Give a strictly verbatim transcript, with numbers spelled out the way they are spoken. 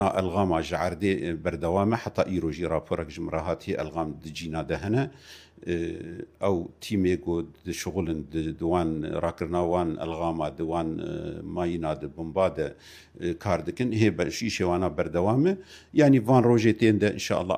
الغام جعردي بردوامه حتى ايروجي رابورك جمراهاتي الغام دجينا دهنا او تيمي جو شغل دوان راكرناوان الغاما دوان ماينا بومباده كاردكن هي شيشه وانا بردوامه يعني فان روجيتين ده ان شاء الله